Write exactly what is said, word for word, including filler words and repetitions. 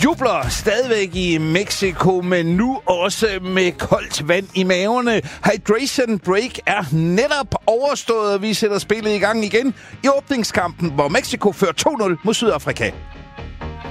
jubler stadigvæk i Mexico, men nu også med koldt vand i maverne. Hydration break er netop overstået, og vi sætter spillet i gang igen i åbningskampen, hvor Mexico fører to nul mod Sydafrika.